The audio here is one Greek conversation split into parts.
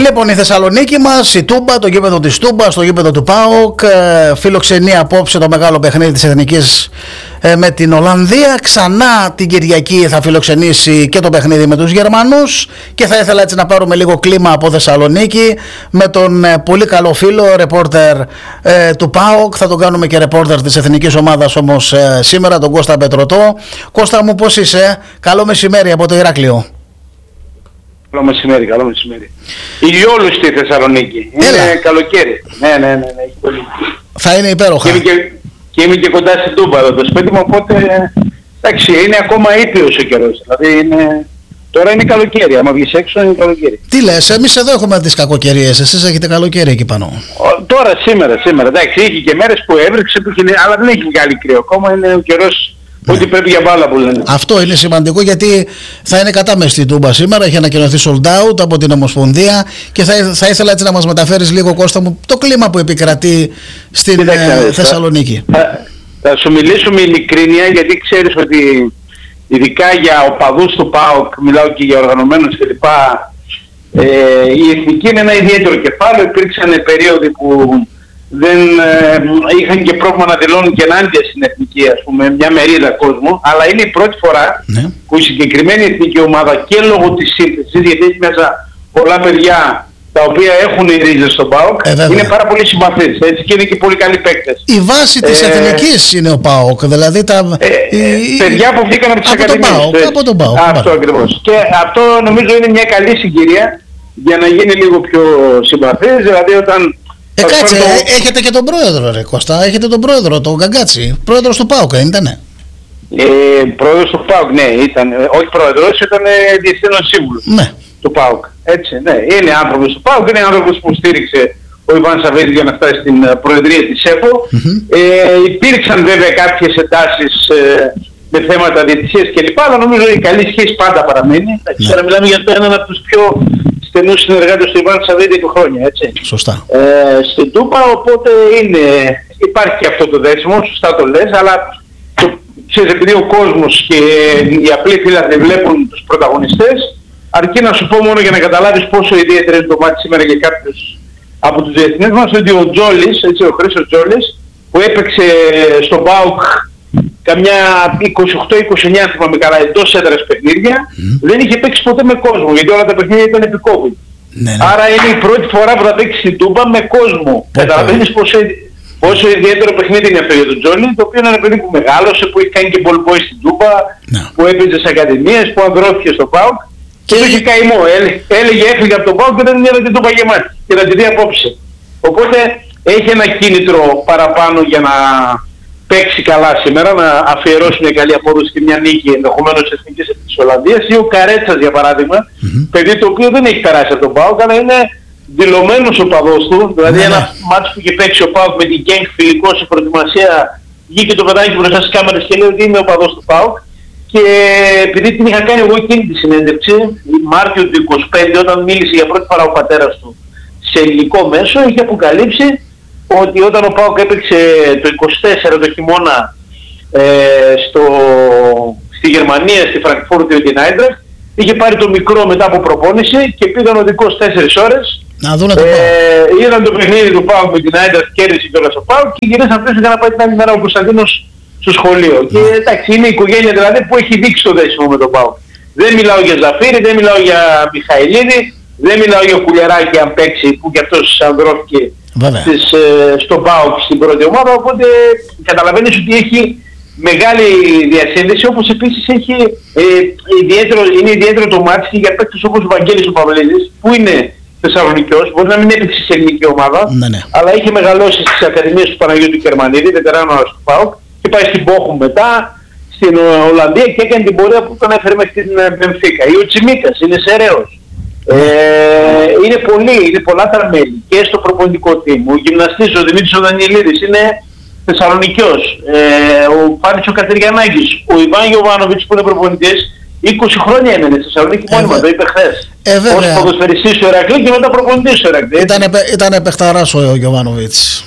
Λοιπόν, η Θεσσαλονίκη μας, η Τούμπα, το γήπεδο της Τούμπας, το γήπεδο του ΠΑΟΚ, φιλοξενεί απόψε το μεγάλο παιχνίδι της Εθνικής με την Ολλανδία. Ξανά την Κυριακή θα φιλοξενήσει και το παιχνίδι με τους Γερμανούς και θα ήθελα έτσι να πάρουμε λίγο κλίμα από Θεσσαλονίκη με τον πολύ καλό φίλο, ρεπόρτερ του ΠΑΟΚ. Θα τον κάνουμε και ρεπόρτερ της Εθνικής Ομάδας όμως σήμερα, τον Κώστα Πετρωτό. Κώστα μου, πώς είσαι? Καλό μεσημέρι από το Ηράκλειο. Καλό μεσημέρι, καλό μεσημέρι. Ηλιόλου στη Θεσσαλονίκη. Είναι καλοκαίρι. Ναι, έχει πολύ. Θα είναι υπέροχα. Και είμαι και κοντά στην Τούμπα εδώ το σπίτι μου, οπότε εντάξει, είναι ακόμα ήπιος ο καιρός. Δηλαδή τώρα είναι καλοκαίρι, άμα βγεις έξω είναι καλοκαίρι. Τι λες, εμείς εδώ έχουμε τις κακοκαιρίες, εσείς έχετε καλοκαίρι εκεί πάνω. Τώρα, σήμερα, εντάξει, είχε και μέρες που έβρεξε, αλλά δεν έχει βγάλει κρύο ακόμα, είναι ο καιρός. Ό,τι πρέπει για μπάλα που λένε. Αυτό είναι σημαντικό γιατί θα είναι κατάμεστη η Τούμπα σήμερα. Έχει ανακοινωθεί sold out από την Ομοσπονδία και θα ήθελα έτσι να μας μεταφέρεις λίγο, Κώστα μου, το κλίμα που επικρατεί στην Θεσσαλονίκη. Θα σου μιλήσω με ειλικρίνεια, γιατί ξέρεις ότι ειδικά για οπαδούς του ΠΑΟΚ, μιλάω και για οργανωμένους κλπ. Η Εθνική είναι ένα ιδιαίτερο κεφάλαιο. Υπήρξαν περίοδοι που δεν είχαν και πρόβλημα να δηλώνουν και ενάντια στην Εθνική, ας πούμε, μια μερίδα κόσμου, αλλά είναι η πρώτη φορά που η συγκεκριμένη Εθνική ομάδα και λόγω της σύνθεσης, γιατί έχει μέσα πολλά παιδιά τα οποία έχουν ρίζες στον ΠΑΟΚ, είναι πάρα πολύ συμπαθείς, έτσι, και είναι και πολύ καλοί παίκτες. Η βάση της Εθνικής είναι ο ΠΑΟΚ, δηλαδή παιδιά που βγήκαν από τις ακαδημίες. Από τον ΠΑΟΚ. Αυτό ακριβώς. Και αυτό νομίζω είναι μια καλή συγκυρία για να γίνει λίγο πιο συμπαθής, δηλαδή όταν... Κάτσε, έχετε και τον πρόεδρο, ρε Κώστα, έχετε τον πρόεδρο, τον Γκαγκάτσι, πρόεδρος του ΠΑΟΚ, ήτανε? Πρόεδρος του ΠΑΟΚ, ναι, ήταν, όχι πρόεδρος, ήταν διευθύνων σύμβουλος του ΠΑΟΚ, έτσι, ναι, είναι άνθρωπος του ΠΑΟΚ, είναι άνθρωπος που στήριξε ο Ιβάν Σαββίδης για να φτάσει στην προεδρία της ΕΠΟ. Υπήρξαν βέβαια κάποιες εντάσεις με θέματα διαιτησίας κλπ, αλλά νομίζω η καλή σχέση πάντα παραμένει. Τώρα μιλάμε για έναν από τους πιο στενούς συνεργάτες του Ιβάν Σαββίδη του χρόνια, έτσι. Σωστά. Στην Τούμπα, οπότε υπάρχει και αυτό το δέσιμο, σωστά το λες, αλλά ξέρεις, επειδή ο κόσμος και οι απλοί φίλοι βλέπουν τους πρωταγωνιστές, αρκεί να σου πω μόνο για να καταλάβεις πόσο ιδιαίτερο είναι το μάτι σήμερα για κάποιους από τους διεθνείς μας, ότι ο Τζόλης, έτσι, ο Χρήστος Τζόλης, που έπαιξε στον ΠΑΟΚ καμιά 28-29, θυμάμαι καλά, εντός έδρας παιχνίδια, δεν είχε παίξει ποτέ με κόσμο, γιατί όλα τα παιχνίδια ήταν επί COVID. Άρα είναι η πρώτη φορά που θα παίξει στην Τούμπα με κόσμο. Καταλαβαίνεις πόσο ιδιαίτερο παιχνίδι είναι αυτό για τον Τζόλι, το οποίο είναι ένα παιδί που μεγάλωσε, που έχει κάνει και ball boy στην Τούμπα, που έπαιζε σε ακαδημίες, που ανδρώθηκε στο ΠΑΟΚ και το είχε καημό. Έλεγε έφυγε από τον ΠΑΟΚ και δεν είδε την Τούμπα γεμάτη και να τη δει απόψε. Οπότε έχει ένα κίνητρο παραπάνω για να παίξει καλά σήμερα, να αφιερώσει μια καλή απόδοση και μια νίκη ενδεχομένως της Εθνικής της Ολλανδίας, ή ο Καρέτσας για παράδειγμα, παιδί το οποίο δεν έχει περάσει από τον ΠΑΟΚ, αλλά είναι δηλωμένος ο παδός του, δηλαδή ένα μάτσο που είχε παίξει ο ΠΑΟΚ με την Γκένγκ φιλικό σε προετοιμασία, βγήκε το παιδάκι μπροστά στις κάμερες και λέει ότι είμαι ο παδός του ΠΑΟΚ, και επειδή την είχα κάνει εγώ εκείνη τη συνέντευξη, Μάρτιο του 25, όταν μίλησε για πρώτη φορά ο πατέρας του σε ελληνικό μέσο, είχε αποκαλύψει ότι όταν ο ΠΑΟΚ έπαιξε το 24 το χειμώνα στη Γερμανία, στη Φραγκφούρτη με την Άιντραχτ, είχε πάρει το μικρό μετά από προπόνηση και πήγαν οδικός 4 ώρες. Είδαν το παιχνίδι του ΠΑΟΚ με την Άιντραχτ, κέρδισε κιόλας ο ΠΑΟΚ και γυρίσαν πίσω για να πάει την άλλη μέρα ο Κωνσταντίνος στο σχολείο. Και εντάξει, είναι η οικογένεια δηλαδή που έχει δείξει το δέσιμο με τον ΠΑΟΚ. Δεν μιλάω για Ζαφύρη, δεν μιλάω για Μιχαηλίδη, δεν μιλάω για Κουλεράκη αν παίξει, που κι αυτός ανδρώθηκε στον ΠΑΟΚ στην πρώτη ομάδα, οπότε καταλαβαίνεις ότι έχει μεγάλη διασύνδεση, όπως επίσης έχει είναι ιδιαίτερο το μάτι και για παίκτες όπως ο Βαγγέλης ο Παυλίδης, που είναι Θεσσαλονικιός, μπορεί να μην έπαιξε σε ελληνική ομάδα, αλλά είχε μεγαλώσει στις ακαδημίες του Παναγιώτου Κερμανίδη, βετεράνος του ΠΑΟΚ, και πάει στην Μπόχουμ μετά, στην Ολλανδία και έκανε την πορεία που τον έφερε μέχρι την Μπενφίκα. Ή ο Τσιμίκας, είναι Σεραίος. Είναι πολλά τα μέλη και στο προπονητικό team. Ο γυμναστής ο Δημήτρης ο Δανιελίδης είναι Θεσσαλονικιός. Ο Πάνης ο Κατεριανάκης, ο Ιβάν Γιωβάνοβιτς που είναι προπονητής, 20 χρόνια έμενε στη Θεσσαλονίκη μόνιμα, το είπε χθες. Ως ποδοσφαιριστής στο Ηρακλή και μετά προπονητής στο Ηρακλή. Ήταν παιχταράς ο Γιωβάνοβιτς.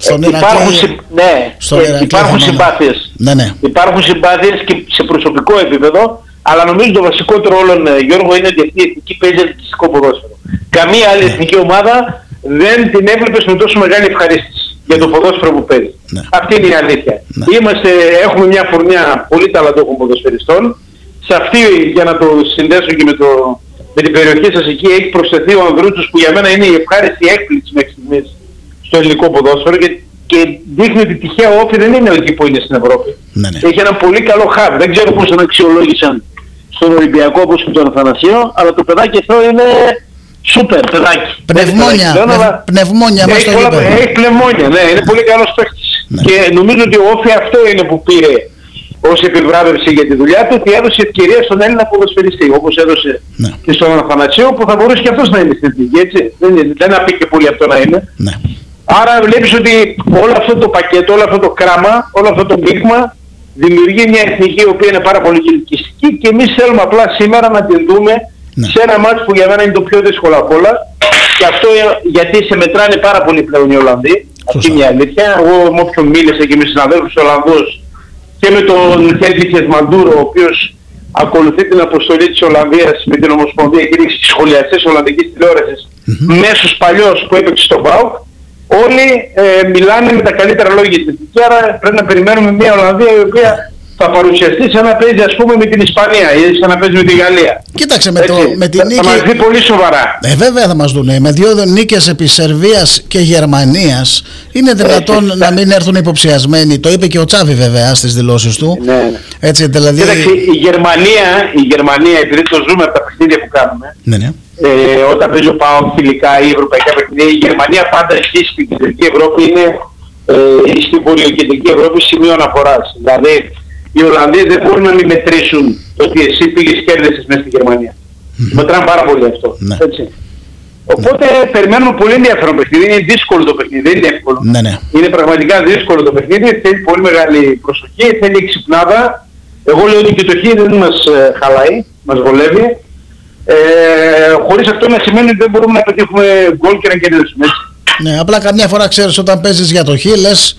Υπάρχουν συμπάθειες. Υπάρχουν συμπάθειες και σε προσωπικό επίπεδο, αλλά νομίζω το βασικότερο όλων, Γιώργο, είναι ότι αυτή η εθνική παίζει ελκυστικό ποδόσφαιρο. Καμία άλλη εθνική ομάδα δεν την έβλεπες με τόσο μεγάλη ευχαρίστηση για το ποδόσφαιρο που παίζει. Ναι. Αυτή είναι η αλήθεια. Ναι. Έχουμε μια φουρνιά πολύ ταλαντούχων ποδοσφαιριστών. Σε αυτή, για να το συνδέσω και με την περιοχή σας εκεί, έχει προσθεθεί ο Ανδρούτσος, που για μένα είναι η ευχάριστη έκπληξη μέχρι στιγμής στο ελληνικό ποδόσφαιρο, και δείχνει ότι τυχαία Όφη δεν είναι εκεί που είναι στην Ευρώπη. Ναι, ναι. Έχει ένα πολύ καλό χаб. Δεν ξέρω πώς τον αξιολόγησαν στον Ολυμπιακό όπως και τον Αθανασίο, αλλά το παιδάκι αυτό είναι σούπερ παιδάκι. Πνευμόνια μέσα στο γήπεδο. Έχει πνευμόνια, ναι, είναι πολύ καλός παίκτης. Ναι. Και νομίζω ότι ο Όφη αυτό είναι που πήρε ως επιβράβευση για τη δουλειά του, ότι έδωσε ευκαιρία στον Έλληνα ποδοσφαιριστή, όπως έδωσε και στον Αθανασίο, που θα μπορούσε και αυτός να είναι στην εθνική, έτσι. Δεν απήκε πολύ από το να είναι. Ναι. Άρα βλέπεις ότι όλο αυτό το πακέτο, όλο αυτό το κράμα, όλο αυτό το μείγμα δημιουργεί μια εθνική η οποία είναι πάρα πολύ ελκυστική, και εμείς θέλουμε απλά σήμερα να την δούμε σε ένα μάτς που για μένα είναι το πιο δύσκολο απ' όλα, και αυτό γιατί σε μετράνε πάρα πολύ πλέον οι Ολλανδοί. Αυτή είναι η αλήθεια. Εγώ με όποιον μίλησα και με συναδέλφους Ολλανδούς και με τον Χέντριχες Μαντούρο, ο οποίος ακολουθεί την αποστολή της Ολλανδίας με την Ομοσπονδία και είναι σχολιαστές Ολλανδικής τηλεόρασης, μέσος παλιός που έπαιξε στον ΠΑΟΚ, όλοι μιλάνε με τα καλύτερα λόγια της εθνικής. Άρα πρέπει να περιμένουμε μια Ολλανδία η οποία θα παρουσιαστεί σαν να παίζει, ας πούμε, με την Ισπανία ή σαν να παίζει με τη Γαλλία. Κοίταξε, με την νίκη... Θα μας δει πολύ σοβαρά. Βέβαια θα μας δουν. Με 2 νίκες επί Σερβίας και Γερμανίας είναι δυνατόν να μην έρθουν υποψιασμένοι. Το είπε και ο Τσάβη βέβαια στις δηλώσεις του. Ναι. Έτσι, δηλαδή... Κοίταξε, η Γερμανία, επειδή το ζούμε από τα παιχνίδια που κάνουμε, ναι. Όταν παίζει ο ΠΑΟΚ φιλικά ή ευρωπαϊκά παιχνίδια, η Γερμανία πάντα έχει στην κεντρική Ευρώπη, είναι στην βορειοκεντρική Ευρώπη σημείο αναφοράς. Δηλαδή οι Ολλανδοί δεν μπορούν να μην μετρήσουν το ότι εσύ πήγες και κέρδισες μέσα στη Γερμανία. Μετράνε πάρα πολύ αυτό. Ναι. Έτσι. Οπότε περιμένουμε πολύ ενδιαφέρον παιχνίδι. Είναι δύσκολο το παιχνίδι, δεν είναι εύκολο. Ναι. Είναι πραγματικά δύσκολο το παιχνίδι, θέλει πολύ μεγάλη προσοχή, θέλει εξυπνάδα. Εγώ λέω ότι και το χ δεν μας χαλάει, μας βολεύει. Χωρίς αυτό να σημαίνει ότι δεν μπορούμε να πετύχουμε γκολ και να κερδίσουμε. Ναι, απλά καμιά φορά ξέρεις, όταν παίζεις για το χ λες...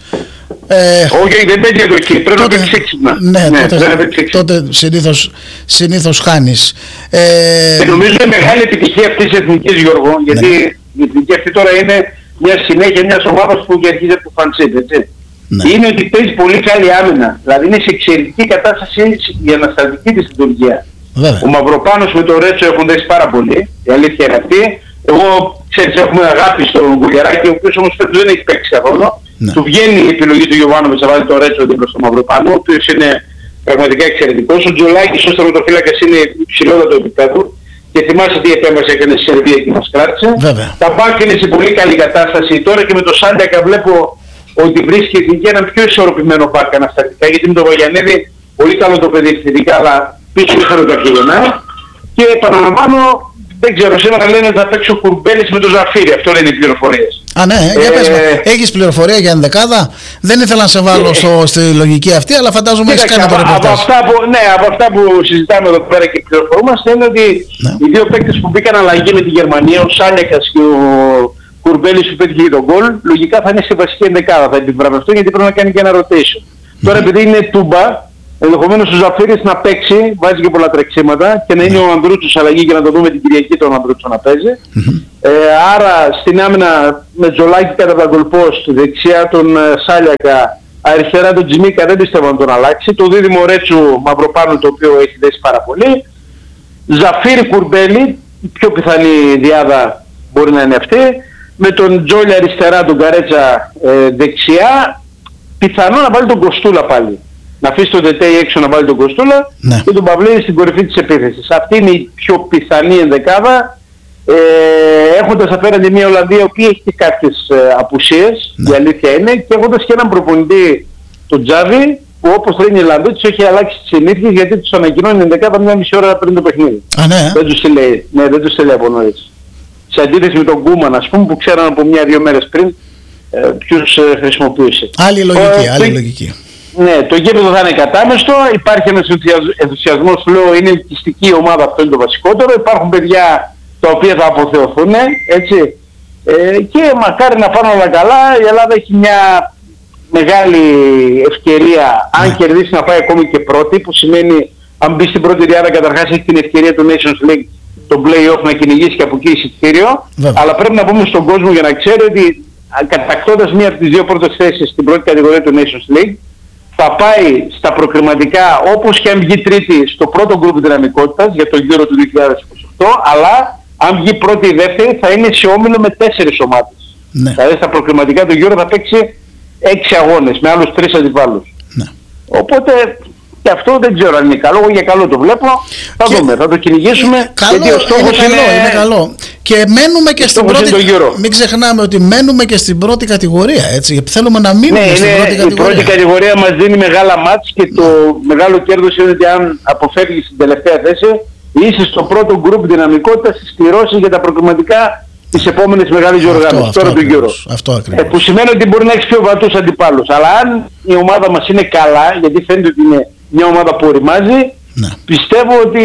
Όχι, δεν παίζει για το χ, πρέπει να παίξεις έξυπνα. Ναι, τότε συνήθως χάνεις. Και νομίζω είναι μεγάλη επιτυχία αυτής της εθνικής, Γιώργο, γιατί η εθνική αυτή τώρα είναι μια συνέχεια μιας ομάδας που αρχίζει από το φαντσίτ, έτσι. Είναι ότι παίζει πολύ καλή άμυνα, δηλαδή είναι σε εξαιρετική κατάσταση η αναστατική της λειτουργία. Ο Μαυροπάνος με το Ρέτσο έχουν δέσει πάρα πολύ, η αλήθεια είναι αυτή. Εγώ, ξέρεις, έχουμε αγάπη στον Γκουλιαράκη, ο οποίος όμως δεν έχει παίξει καθόλου. Του βγαίνει η επιλογή του Γιωβάνοβιτς να βάλει το Ρέτσο δίπλα στον Μαυροπάνο, ο οποίος είναι πραγματικά εξαιρετικός. Ο Τζολάκης ως τερματοφύλακας είναι υψηλότατο επίπεδο, και θυμάσαι τι επέμβαση έκανε στη Σερβία και μας κράτησε. Τα μπακ είναι σε πολύ καλή κατάσταση. Τώρα και με το Σάντιακα βλέπω ότι βρίσκει η ένα πιο ισορροπημένο μπακ αναστατικά, γιατί με τον Βαγιανίδη πολύ καλό το παιδί ευθυντικά, αλλά πίσω είχαν τα κλειδονά. Και επαναλαμβάνω, δεν ξέρω, σήμερα λένε ότι θα παίξει ο Κουρμπέλης με τον Ζαφύρι. Αυτό λένε οι πληροφορίες. Α, ναι, για πες με. Έχεις πληροφορία για ενδεκάδα? Δεν ήθελα να σε βάλω στη λογική αυτή, αλλά φαντάζομαι έχεις κάνει το ρεπορτάζ. Από αυτά που συζητάμε εδώ πέρα και πληροφορούμαστε είναι ότι οι δύο παίκτες που μπήκαν αλλαγή με τη Γερμανία, ο Σάλιακας και ο Κουρμπέλης που πέτυχε τον γκολ, λογικά θα είναι σε βασική ενδεκάδα. Θα επιβραβευτούν γιατί πρέπει να κάνει και ένα rotation. Τώρα επειδή είναι τούμπα, ενδεχομένως ο Ζαφύρης να παίξει, βάζει και πολλά τρεξίματα, και να είναι ο Ανδρούτσος αλλαγή για να το δούμε την Κυριακή τον Ανδρούτσο να παίζει. Άρα στην άμυνα με Τζολάκη κατά τα γκολπόστ, δεξιά τον Σάλιακα, αριστερά τον Τζιμίκα, δεν πιστεύω να τον αλλάξει. Το δίδυμο Ρέτσου Μαυροπάνου, το οποίο έχει δέσει πάρα πολύ. Ζαφύρη Κουρμπέλη, η πιο πιθανή διάδα μπορεί να είναι αυτή. Με τον Τζόλια αριστερά, τον Καρέτσα δεξιά. Πιθανό να βάλει τον Κοστούλα πάλι. Να αφήσει τον Τετέι έξω να βάλει τον Κοστούλα και τον Παυλίδη στην κορυφή της επίθεσης. Αυτή είναι η πιο πιθανή ενδεκάδα. Έχοντας απέναντι μια Ολλανδία η οποία έχει και κάποιες απουσίες, η αλήθεια είναι, και έχοντας και έναν προπονητή, τον Τζάβη, που όπως λένε οι Ιρλανδοί τους έχει αλλάξει τις συνήθειες, γιατί τους ανακοινώνει η ενδεκάδα μια μισή ώρα πριν το παιχνίδι. Δεν τους λέει, δεν τους λέει από νωρίς. Σε αντίθεση με τον Κούμαν, ας πούμε, που ξέραν από 1-2 μέρες πριν ποιους χρησιμοποιούσε. Άλλη λογική. Ναι, το γήπεδο θα είναι κατάμεστο, υπάρχει ένας ενθουσιασμός, λέω, είναι ελκυστική η ομάδα, αυτό είναι το βασικότερο. Υπάρχουν παιδιά τα οποία θα αποθεωθούν, έτσι, και μακάρι να πάνε όλα καλά. Η Ελλάδα έχει μια μεγάλη ευκαιρία, αν κερδίσει, να πάει ακόμη και πρώτη, που σημαίνει αν μπει στην πρώτη διάδα καταρχάς έχει την ευκαιρία του Nations League το play-off να κυνηγήσει και από εκεί εισιτήριο. Αλλά πρέπει να πούμε στον κόσμο για να ξέρει ότι κατακτώντας μία από τις δύο πρώτες θέσεις στην πρώτη κατηγορία του Nations League, θα πάει στα προκριματικά όπως και αν βγει τρίτη στο πρώτο γκρουπ δυναμικότητας για το γύρο του 2028, αλλά αν βγει πρώτη ή δεύτερη θα είναι σε όμιλο με 4 ομάδες. Ναι. Δηλαδή στα προκριματικά του γύρω θα παίξει 6 αγώνες με άλλους 3 αντιπάλους. Ναι. Οπότε και αυτό δεν ξέρω αν είναι καλό, εγώ για καλό το βλέπω. Θα δούμε, θα το κυνηγήσουμε. Καλό, γιατί ο στόχος είναι καλό. Και μένουμε και στην πρώτη. Μην ξεχνάμε ότι μένουμε και στην πρώτη κατηγορία. Έτσι. Θέλουμε να μείνουμε στην πρώτη κατηγορία. Η πρώτη κατηγορία μας δίνει μεγάλα μάτς και το μεγάλο κέρδος είναι ότι αν αποφεύγεις την τελευταία θέση, είσαι στο πρώτο γκρουπ δυναμικότητας στις κληρώσεις για τα προκριματικά τις επόμενες μεγάλες διοργάνωσης, τώρα του γύρω. Που σημαίνει ότι μπορεί να έχεις πιο βατούς αντιπάλους. Αλλά αν η ομάδα μας είναι καλά, γιατί φαίνεται ότι είναι μια ομάδα που οριμάζει, πιστεύω ότι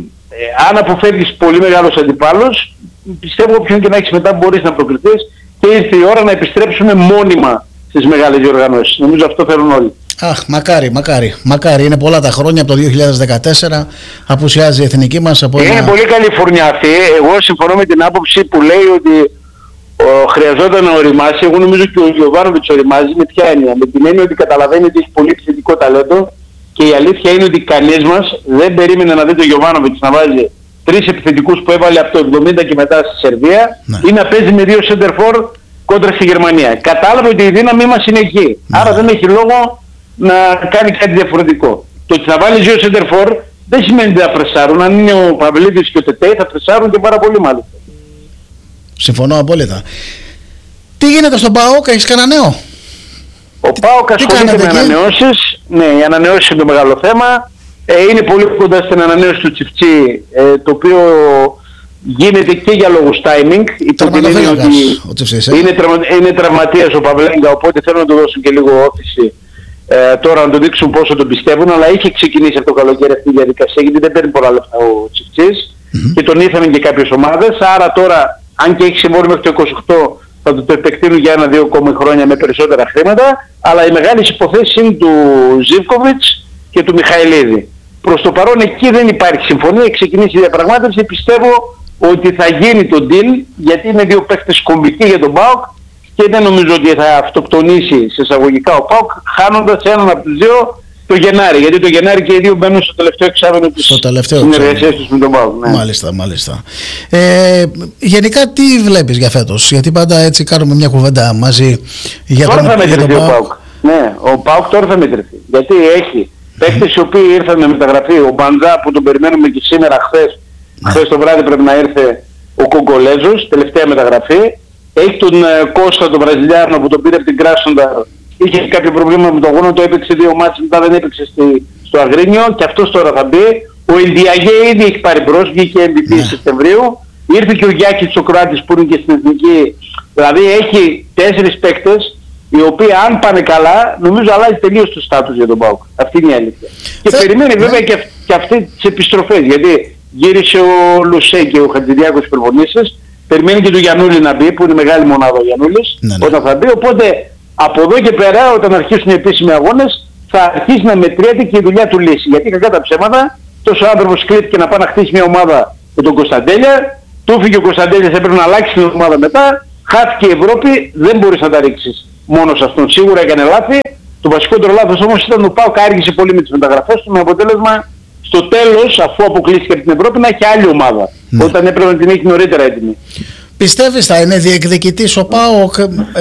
αν αποφεύγεις πολύ μεγάλους αντιπάλους, πιστεύω όποιον και να έχεις μετά μπορείς να προκριθείς και ήρθε η ώρα να επιστρέψουμε μόνιμα στις μεγάλες διοργανώσεις. Νομίζω αυτό θέλουν όλοι. Αχ, μακάρι. Είναι πολλά τα χρόνια από το 2014. Απουσιάζει η εθνική μας από Είναι πολύ καλή φουρνιά αυτή. Εγώ συμφωνώ με την άποψη που λέει ότι χρειαζόταν να οριμάσει. Εγώ νομίζω και ο Γιωβάνοβιτς οριμάζει. Με ποια έννοια? Με την έννοια ότι καταλαβαίνει ότι έχει πολύ επιθετικό ταλέντο και η αλήθεια είναι ότι κανείς μας δεν περίμενε να δει τον Γιωβάνοβιτς να βάζει 3 επιθετικούς που έβαλε από το 70 και μετά στη Σερβία ή να παίζει με 2 center for κόντρα στη Γερμανία. Κατάλαβε ότι η δύναμή μας είναι εκεί. Άρα δεν έχει λόγο να κάνει κάτι διαφορετικό. Το ότι θα βάλει 2 center for δεν σημαίνει ότι θα πρεσάρουν. Αν είναι ο Παυλίδης και ο Τετέι θα πρεσάρουν και πάρα πολύ μάλιστα. Συμφωνώ απόλυτα. Τι γίνεται στον ΠΑΟΚ, έχεις κανένα νέο? Ο ΠΑΟΚ ασχολείται με ανανεώσεις. Ναι, οι ανανεώσεις είναι το μεγάλο θέμα. Είναι πολύ κοντά στην ανανέωση του Τσιφτσί, το οποίο γίνεται και για λόγους timing. Υπό την έννοια ότι είναι τραυματίας ο Παυλέγκα, οπότε θέλουν να του δώσουν και λίγο όθηση. Τώρα να του δείξουν πόσο τον πιστεύουν, αλλά είχε ξεκινήσει από το καλοκαίρι αυτή η διαδικασία, γιατί δεν παίρνει πολλά λεφτά ο Τσιφτσής και τον ήθελαν και κάποιες ομάδες. Άρα τώρα, αν και έχει συμβόλαιο μέχρι το 28, θα το επεκτείνουν για 1-2 ακόμη χρόνια με περισσότερα χρήματα, αλλά οι μεγάλες υποθέσεις είναι του Ζίβκοβιτς και του Μιχαηλίδη. Προς το παρόν εκεί δεν υπάρχει συμφωνία, έχει ξεκινήσει η διαπραγμάτευση. Πιστεύω ότι θα γίνει το deal, γιατί είναι δύο παίκτες κομβικοί για τον ΠΑΟΚ και δεν νομίζω ότι θα αυτοκτονήσει σε εισαγωγικά ο ΠΑΟΚ, χάνοντας έναν από τους δύο το Γενάρη. Γιατί το Γενάρη και οι δύο μπαίνουν στο τελευταίο εξάμηνο της συνεργασίας τους με τον ΠΑΟΚ. Ναι. Μάλιστα. Γενικά τι βλέπεις για φέτος? Γιατί πάντα έτσι κάνουμε μια κουβέντα μαζί για τον ΠΑΟΚ. Τώρα θα μετρηθεί ο ΠΑΟΚ. Ναι, ο ΠΑΟΚ τώρα θα μετρηθεί. Γιατί έχει παίκτες οι οποίοι ήρθαν με μεταγραφή. Ο Μπαντζά που τον περιμένουμε και σήμερα χθες το βράδυ πρέπει να ήρθε ο Κογκολέζος, τελευταία μεταγραφή. Έχει τον Κώστα τον Βραζιλιάνο που τον πήρε από την Κράσνονταρ. Είχε κάποιο πρόβλημα με τον γόνο, το έπαιξε 2 μάτς, μετά δεν έπαιξε στο Αγρίνιο και αυτός τώρα θα μπει. Ο Ινδιαγέ ήδη έχει πάρει μπρος, βγήκε MVP Σεπτεμβρίου. Ήρθε και ο Γιάκητς ο Κροάτης που είναι και στην εθνική. Δηλαδή έχει 4 παίκτες οι οποίοι αν πάνε καλά νομίζω αλλάζει τελείως το στάτους για τον ΠΑΟΚ. Αυτή είναι η αλήθεια. Και περιμένει βέβαια και αυτή τις επιστροφές, γιατί γύρισε ο Λουσέ και ο Χατζηδιάκος οι προπονήσεις. Περιμένει και τον Γιαννούλη να μπει, που είναι μεγάλη μονάδα ο Γιαννούλης, όταν θα μπει. Οπότε από εδώ και πέρα, όταν αρχίσουν οι επίσημοι αγώνες, θα αρχίσει να μετριέται και η δουλειά του Λύση. Γιατί κακά τα ψέματα, τόσο άνθρωπος κλείθηκε να πάει να χτίσει μια ομάδα με τον Κωνσταντέλια, του φύγει ο Κωνσταντέλιας, έπρεπε να αλλάξει την ομάδα μετά, χάθηκε η Ευρώπη, δεν μπορείς να τα ρίξεις μόνο σε αυτόν. Σίγουρα έκανε λάθη. Το βασικότερο λάθος όμως ήταν ο ΠΑΟΚ άργησε πολύ με τις μεταγραφές του, με αποτέλεσμα στο τέλος, αφού αποκλείστηκε από την Ευρώπη, να έχει άλλη ομάδα. Όταν έπρεπε να την έχει νωρίτερα έτοιμη. Πιστεύεις θα είναι διεκδικητής ο ΠΑΟΚ,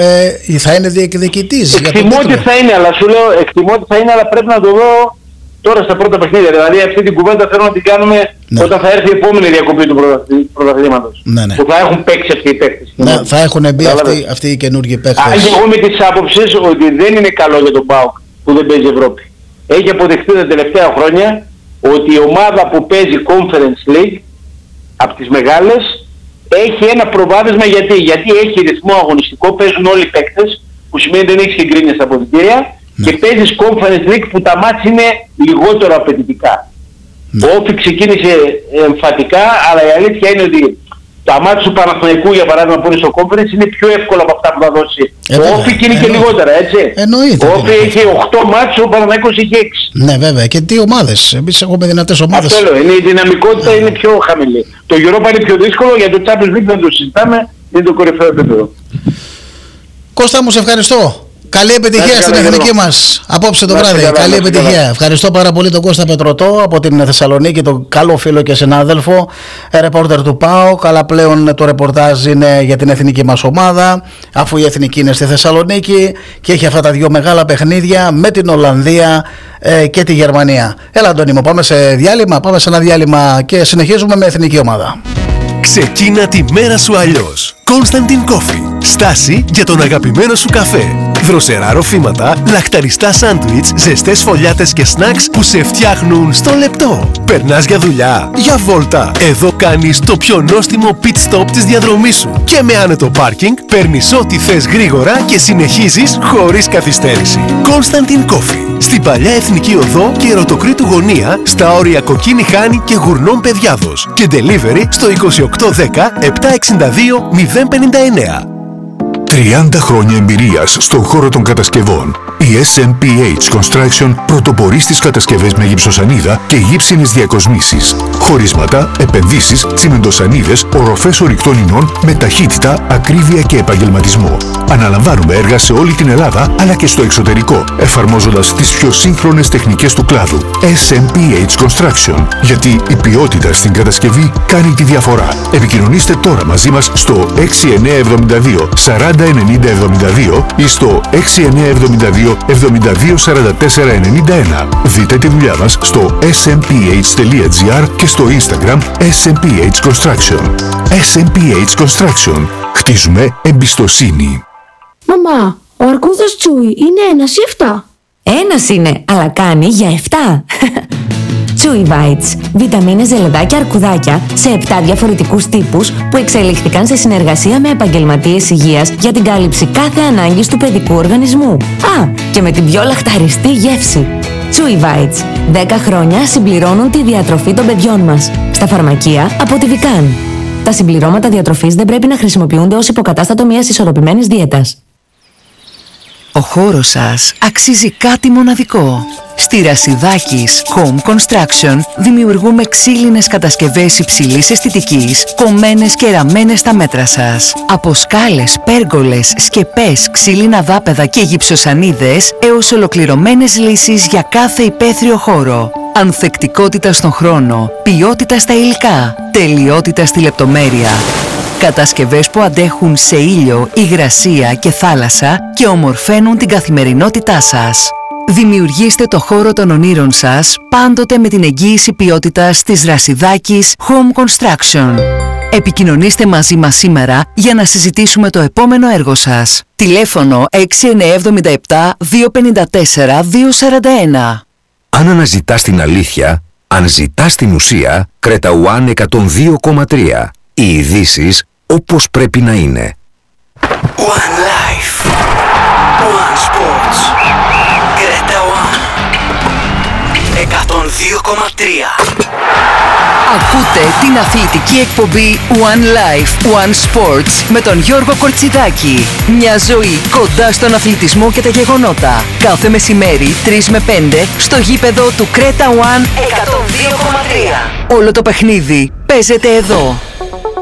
θα είναι διεκδικητής? Εκτιμώ ότι θα είναι, αλλά σου λέω, αλλά πρέπει να το δω τώρα στα πρώτα παιχνίδια. Δηλαδή αυτή την κουβέντα θέλω να την κάνουμε όταν θα έρθει η επόμενη διακοπή του πρωταθλήματος. Που θα έχουν παίξει αυτοί οι παίκτες. Ναι, θα έχουν μπει αυτοί οι καινούργιοι παίκτες. Εγώ με τις άποψεις ότι δεν είναι καλό για τον ΠΑΟΚ που δεν παίζει Ευρώπη. Έχει αποδειχθεί τα τελευταία χρόνια ότι η ομάδα που παίζει Conference League από τις μεγάλες έχει ένα προβάδισμα. Γιατί έχει ρυθμό αγωνιστικό, παίζουν όλοι οι παίκτες, που σημαίνει δεν έχεις συγκρίνειες στα αποδυτήρια, και παίζεις Conference League που τα μάτς είναι λιγότερο απαιτητικά. Ο Όφη ξεκίνησε εμφατικά, αλλά η αλήθεια είναι ότι Τα μάτια του Παναθηναϊκού, για παράδειγμα, που είναι στο Conference, είναι πιο εύκολα από αυτά που θα δώσει ο Όφη και είναι και λιγότερα, έτσι. Εννοείται. Ο Όφη έχει 8 μάτια, ο Παναθηναϊκός έχει 6. Ναι, βέβαια. Και τι ομάδες. Εμείς έχουμε δυνατές ομάδες. Αυτό λέω. Η δυναμικότητα είναι πιο χαμηλή. Το Europa είναι πιο δύσκολο, για το Champions League δεν το συζητάμε, είναι το κορυφαίο επίπεδο. Κώστα μου, σε ευχαριστώ. Καλή επιτυχία στην εθνική μας απόψε το βράδυ. Καλή επιτυχία. Ευχαριστώ πάρα πολύ τον Κώστα Πετρωτό από την Θεσσαλονίκη, τον καλό φίλο και συνάδελφο, ρεπόρτερ του ΠΑΟΚ. Αλλά πλέον το ρεπορτάζ είναι για την εθνική μας ομάδα, αφού η εθνική είναι στη Θεσσαλονίκη και έχει αυτά τα δύο μεγάλα παιχνίδια με την Ολλανδία και τη Γερμανία. Έλα, Αντώνη μου, πάμε σε διάλειμμα. Πάμε σε ένα διάλειμμα και συνεχίζουμε με εθνική ομάδα. Ξεκίνα τη μέρα σου αλλιώς. Constantin Coffee. Στάση για τον αγαπημένο σου καφέ. Δροσερά ροφήματα, λαχταριστά σάντουιτς, ζεστές φωλιάτες και σνακς που σε φτιάχνουν στο λεπτό. Περνάς για δουλειά, για βόλτα. Εδώ κάνεις το πιο νόστιμο pit stop της διαδρομής σου. Και με άνετο πάρκινγκ παίρνεις ό,τι θες γρήγορα και συνεχίζεις χωρίς καθυστέρηση. Constantin Coffee. Στην παλιά Εθνική Οδό και Ερωτοκρήτου Γωνία, στα όρια Κοκκίνη Χάνη και Γουρνών Παιδιάδος. Και delivery στο 2810 762 059. 30 χρόνια εμπειρίας στον χώρο των κατασκευών. Η SMPH Construction πρωτοπορεί στις κατασκευές με γυψοσανίδα και γύψινες διακοσμήσεις. Χωρίσματα, επενδύσεις, τσιμεντοσανίδες, οροφές ορυκτών ινών με ταχύτητα, ακρίβεια και επαγγελματισμό. Αναλαμβάνουμε έργα σε όλη την Ελλάδα αλλά και στο εξωτερικό, εφαρμόζοντας τις πιο σύγχρονες τεχνικές του κλάδου. SMPH Construction. Γιατί η ποιότητα στην κατασκευή κάνει τη διαφορά. Επικοινωνήστε τώρα μαζί μας στο 6972 40 9072 ή στο 6972 72 44 91. Δείτε τη δουλειά μας στο smph.gr και στο Instagram SMPH Construction. SMPH Construction. Χτίζουμε εμπιστοσύνη. Μαμά, ο αρκούδας Τσούι είναι 1 ή 7? 1 είναι, αλλά κάνει για 7. Chewy Bites. Βιταμίνες, ζελεδάκια, αρκουδάκια σε 7 διαφορετικούς τύπους που εξελίχθηκαν σε συνεργασία με επαγγελματίες υγείας για την κάλυψη κάθε ανάγκης του παιδικού οργανισμού. Α, και με την πιο λαχταριστή γεύση. Chewy Bites. 10 χρόνια συμπληρώνουν τη διατροφή των παιδιών μας. Στα φαρμακεία από τη Vican. Τα συμπληρώματα διατροφής δεν πρέπει να χρησιμοποιούνται ως υποκατάστατο μιας ισορροπημένης δίαιτας. Ο χώρος σας αξίζει κάτι μοναδικό. Στη Ρασιδάκης Home Construction δημιουργούμε ξύλινες κατασκευές υψηλής αισθητικής, κομμένες και ραμμένες στα μέτρα σας. Από σκάλες, πέργολες, σκεπές, ξύλινα δάπεδα και γυψοσανίδες έως ολοκληρωμένες λύσεις για κάθε υπαίθριο χώρο. Ανθεκτικότητα στον χρόνο, ποιότητα στα υλικά, τελειότητα στη λεπτομέρεια. Κατασκευές που αντέχουν σε ήλιο, υγρασία και θάλασσα και ομορφαίνουν την καθημερινότητά σας. Δημιουργήστε το χώρο των ονείρων σας πάντοτε με την εγγύηση ποιότητας της Ρασιδάκης Home Construction. Επικοινωνήστε μαζί μας σήμερα για να συζητήσουμε το επόμενο έργο σας. Τηλέφωνο 6977 254 241. Αν αναζητάς την αλήθεια, αν ζητάς την ουσία, Creta One 102,3. Οι ειδήσεις όπως πρέπει να είναι. One Life, One Sports, Creta One 102,3. Ακούτε την αθλητική εκπομπή One Life, One Sports με τον Γιώργο Κορτσιδάκη. Μια ζωή κοντά στον αθλητισμό και τα γεγονότα. Κάθε μεσημέρι 3 με 5 στο γήπεδο του Creta One 102,3. Όλο το παιχνίδι παίζεται εδώ.